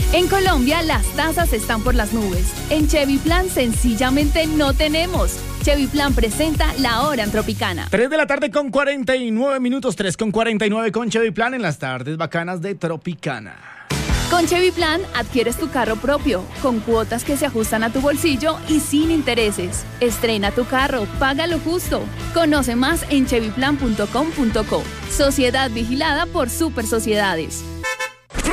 En Colombia las tasas están por las nubes. En Chevy Plan sencillamente no tenemos. Chevy Plan presenta La Hora en Tropicana. 3 de la tarde con 49 minutos, 3:49 con Chevy Plan en las tardes bacanas de Tropicana. Con Chevy Plan adquieres tu carro propio, con cuotas que se ajustan a tu bolsillo y sin intereses. Estrena tu carro, paga lo justo. Conoce más en chevyplan.com.co. Sociedad vigilada por Super Sociedades.